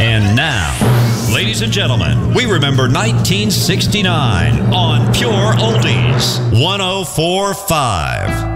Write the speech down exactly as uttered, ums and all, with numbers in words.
And now, ladies and gentlemen, we remember nineteen sixty-nine on Pure Oldies one oh four point five.